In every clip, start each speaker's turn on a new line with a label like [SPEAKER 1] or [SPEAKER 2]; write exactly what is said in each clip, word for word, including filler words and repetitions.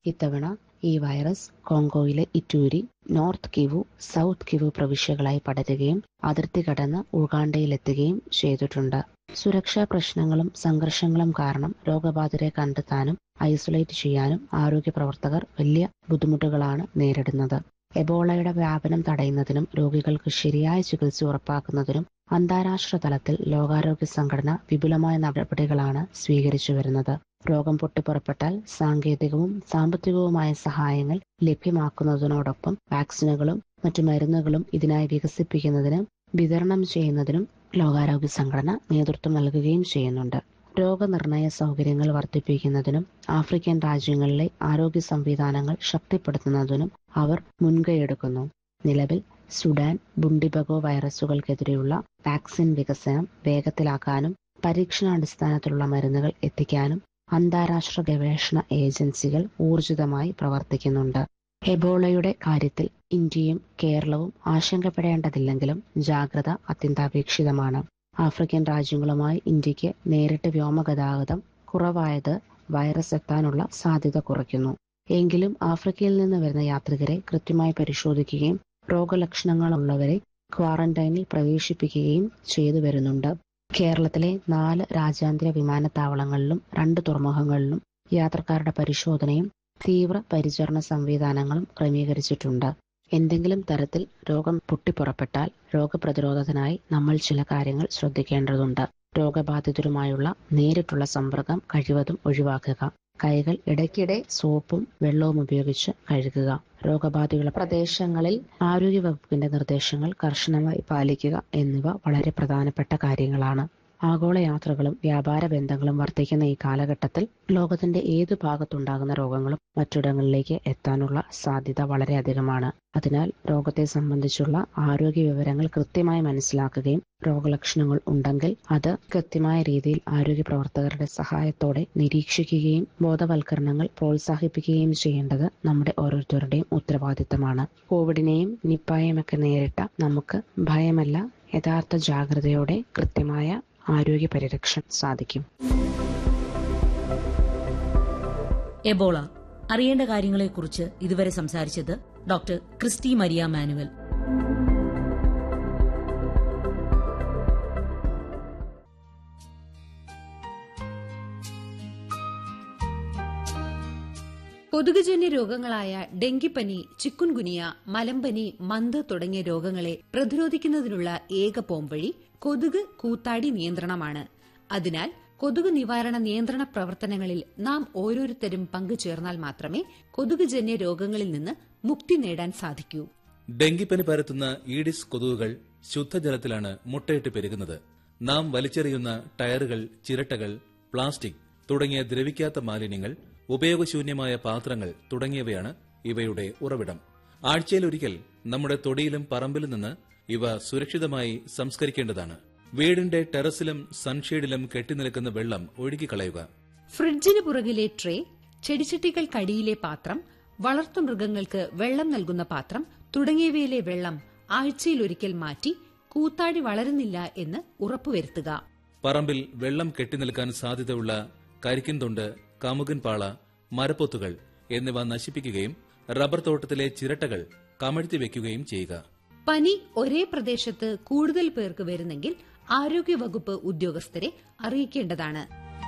[SPEAKER 1] ഇത്തവണ ഈ virus കോങ്കോയിലെ ഇറ്റൂരി, north Kivu, south Kivu പ്രവിശ്യകളായി പടരുകയും അതിർത്തി കടന്ന് ഉഗാണ്ടയിലെത്തുകയും ചെയ്തിട്ടുണ്ട്. സുരക്ഷാ പ്രശ്നങ്ങളും സംഘർഷങ്ങളും കാരണം രോഗബാധിതരെ കണ്ടെത്താനും ഐസൊലേറ്റ് ചെയ്യാനും ആരോഗ്യ പ്രവർത്തകർ വലിയ ബുദ്ധിമുട്ടുകളാണ് നേരിടുന്നത്. എബോളയുടെ വ്യാപനം തടയുന്നതിനും രോഗികൾക്ക് ശരിയായ ചികിത്സ ഉറപ്പാക്കുന്നതിനും അന്താരാഷ്ട്ര തലത്തിൽ ലോകാരോഗ്യ സംഘടന വിപുലമായ നടപടികളാണ് സ്വീകരിച്ചു വരുന്നത്. രോഗം പൊട്ടിപ്പുറപ്പെട്ടാൽ സാങ്കേതികവും സാമ്പത്തികവുമായ സഹായങ്ങൾ ലഭ്യമാക്കുന്നതിനോടൊപ്പം വാക്സിനുകളും മറ്റു മരുന്നുകളും ഇതിനായി വികസിപ്പിക്കുന്നതിനും വിതരണം ചെയ്യുന്നതിനും ലോകാരോഗ്യ സംഘടന നേതൃത്വം നൽകുകയും ചെയ്യുന്നുണ്ട്. രോഗനിർണയ സൗകര്യങ്ങൾ വർദ്ധിപ്പിക്കുന്നതിനും ആഫ്രിക്കൻ രാജ്യങ്ങളിലെ ആരോഗ്യ സംവിധാനങ്ങൾ ശക്തിപ്പെടുത്തുന്നതിനും അവർ മുൻകൈയെടുക്കുന്നു. നിലവിൽ സുഡാൻ ബുണ്ടിബഗോ വൈറസുകൾക്കെതിരെയുള്ള വാക്സിൻ വികസനം വേഗത്തിലാക്കാനും പരീക്ഷണാടിസ്ഥാനത്തിലുള്ള മരുന്നുകൾ എത്തിക്കാനും അന്താരാഷ്ട്ര ഗവേഷണ ഏജൻസികൾ ഊർജിതമായി പ്രവർത്തിക്കുന്നുണ്ട്. എബോളയുടെ കാര്യത്തിൽ ഇന്ത്യയും കേരളവും ആശങ്കപ്പെടേണ്ടതില്ലെങ്കിലും ജാഗ്രത അത്യന്താപേക്ഷിതമാണ്. ആഫ്രിക്കൻ രാജ്യങ്ങളുമായി ഇന്ത്യക്ക് നേരിട്ട് വ്യോമഗതാഗതം കുറവായത് വൈറസ് എത്താനുള്ള സാധ്യത കുറയ്ക്കുന്നു. എങ്കിലും ആഫ്രിക്കയിൽ നിന്ന് വരുന്ന യാത്രികരെ കൃത്യമായി പരിശോധിക്കുകയും രോഗലക്ഷണങ്ങളുള്ളവരെ ക്വാറന്റൈനിൽ പ്രവേശിപ്പിക്കുകയും ചെയ്തു വരുന്നുണ്ട്. കേരളത്തിലെ നാല് രാജ്യാന്തര വിമാനത്താവളങ്ങളിലും രണ്ട് തുറമുഖങ്ങളിലും യാത്രക്കാരുടെ പരിശോധനയും തീവ്ര പരിചരണ സംവിധാനങ്ങളും ക്രമീകരിച്ചിട്ടുണ്ട്. എന്തെങ്കിലും തരത്തിൽ രോഗം പൊട്ടിപ്പുറപ്പെട്ടാൽ രോഗപ്രതിരോധത്തിനായി നമ്മൾ ചില കാര്യങ്ങൾ ശ്രദ്ധിക്കേണ്ടതുണ്ട്. രോഗബാധിതരുമായുള്ള നേരിട്ടുള്ള സമ്പർക്കം കഴിവതും ഒഴിവാക്കുക. കൈകൾ ഇടയ്ക്കിടെ സോപ്പും വെള്ളവും ഉപയോഗിച്ച് കഴുകുക. രോഗബാധയുള്ള പ്രദേശങ്ങളിൽ ആരോഗ്യവകുപ്പിന്റെ നിർദ്ദേശങ്ങൾ കർശനമായി പാലിക്കുക എന്നിവ വളരെ പ്രധാനപ്പെട്ട കാര്യങ്ങളാണ്. ആഗോള യാത്രകളും വ്യാപാര ബന്ധങ്ങളും വർദ്ധിക്കുന്ന ഈ കാലഘട്ടത്തിൽ ലോകത്തിന്റെ ഏതു ഭാഗത്തുണ്ടാകുന്ന രോഗങ്ങളും മറ്റിടങ്ങളിലേക്ക് എത്താനുള്ള സാധ്യത വളരെയധികമാണ്. അതിനാൽ രോഗത്തെ സംബന്ധിച്ചുള്ള ആരോഗ്യ വിവരങ്ങൾ കൃത്യമായി മനസ്സിലാക്കുകയും രോഗലക്ഷണങ്ങൾ ഉണ്ടെങ്കിൽ അത് കൃത്യമായ രീതിയിൽ ആരോഗ്യ പ്രവർത്തകരുടെ സഹായത്തോടെ നിരീക്ഷിക്കുകയും ബോധവൽക്കരണങ്ങൾ പ്രോത്സാഹിപ്പിക്കുകയും ചെയ്യേണ്ടത് നമ്മുടെ ഓരോരുത്തരുടെയും ഉത്തരവാദിത്തമാണ്. കോവിഡിനെയും നിപ്പായെയും ഒക്കെ നേരിട്ട നമുക്ക് ഭയമല്ല, യഥാർത്ഥ ജാഗ്രതയോടെ കൃത്യമായ ആരോഗ്യ പരിരക്ഷ സാധിക്കും.
[SPEAKER 2] എബോള അറിയേണ്ട കാര്യങ്ങളെക്കുറിച്ച് ഇതുവരെ സംസാരിച്ചത് ഡോക്ടർ ക്രിസ്റ്റി മരിയ മാനുവൽ. കൊതുകുജന്യ രോഗങ്ങളായ ഡെങ്കിപ്പനി, ചിക്കുൻഗുനിയ, മലമ്പനി, മന്ത് തുടങ്ങിയ രോഗങ്ങളെ പ്രതിരോധിക്കുന്നതിനുള്ള ഏക പോംവഴി കൊതുക് കൂത്താടി നിയന്ത്രണമാണ്. അതിനാൽ കൊതുക് നിവാരണ നിയന്ത്രണ പ്രവർത്തനങ്ങളിൽ നാം ഓരോരുത്തരും പങ്കുചേർന്നാൽ മാത്രമേ കൊതുകുജന്യ രോഗങ്ങളിൽ നിന്ന് മുക്തി നേടാൻ സാധിക്കൂ.
[SPEAKER 3] ഡെങ്കിപ്പനി പരത്തുന്ന ഈഡിസ് കൊതുകുകൾ ശുദ്ധജലത്തിലാണ് മുട്ടയിട്ട് പെരുകുന്നത്. നാം വലിച്ചെറിയുന്ന ടയറുകൾ, ചിരട്ടകൾ, പ്ലാസ്റ്റിക് തുടങ്ങിയ ദ്രവിക്കാത്ത മാലിന്യങ്ങൾ, ഉപയോഗശൂന്യമായ പാത്രങ്ങൾ തുടങ്ങിയവയാണ് ഇവയുടെ ഉറവിടം. ആഴ്ചയിലൊരിക്കൽ നമ്മുടെ തൊടിയിലും പറമ്പിലും നിന്ന് ഇവ സുരക്ഷിതമായി സംസ്കരിക്കേണ്ടതാണ്. വീടിന്റെ ടെറസിലും സൺഷെയ്ഡിലും കെട്ടിനിൽക്കുന്ന വെള്ളം ഒഴുകിക്കളയുക.
[SPEAKER 2] ഫ്രിഡ്ജിന് പുറകിലെ ട്രേ, ചെടിച്ചട്ടികൾക്കടിയിലെ പാത്രം, വളർത്തുമൃഗങ്ങൾക്ക് വെള്ളം നൽകുന്ന പാത്രം തുടങ്ങിയവയിലെ വെള്ളം ആഴ്ചയിലൊരിക്കൽ മാറ്റി കൂത്താടി വളരുന്നില്ല എന്ന് ഉറപ്പുവരുത്തുക.
[SPEAKER 3] പറമ്പിൽ വെള്ളം കെട്ടിനിൽക്കാൻ സാധ്യതയുള്ള കരിക്കിൻതൊണ്ട്, കമുകൻ പാള, മരപ്പൊത്തുകൾ എന്നിവ നശിപ്പിക്കുകയും റബ്ബർ തോട്ടത്തിലെ ചിരട്ടകൾ കമഴ്ത്തി വയ്ക്കുകയും ചെയ്യുക.
[SPEAKER 2] പനി ഒരേ പ്രദേശത്ത് കൂടുതൽ പേർക്ക് വരുന്നെങ്കിൽ ആരോഗ്യവകുപ്പ് ഉദ്യോഗസ്ഥരെ അറിയിക്കേണ്ടതാണ്.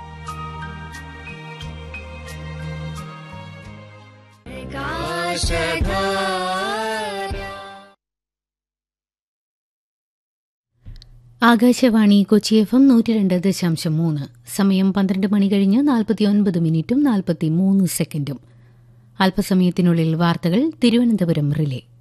[SPEAKER 4] ആകാശവാണി കൊച്ചി എഫ് എം നൂറ്റി രണ്ട് ദശാംശം മൂന്ന്. സമയം പന്ത്രണ്ട് മണി കഴിഞ്ഞ് നാൽപ്പത്തിയൊൻപത് മിനിറ്റും നാൽപ്പത്തിമൂന്ന് സെക്കൻഡും. അല്പസമയത്തിനുള്ളിൽ വാർത്തകൾ തിരുവനന്തപുരം റിലേ.